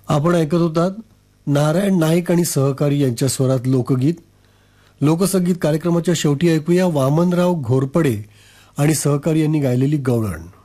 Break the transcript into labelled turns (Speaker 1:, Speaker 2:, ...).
Speaker 1: आपण ऐकत होतात नारायण नाईक आणि सहकारी यांच्या स्वरात लोकगीत. लोकसंगीत कार्यक्रमाच्या शेवटी ऐकूया वामनराव घोरपडे आणि सहकारी यांनी गायलेली गवळण.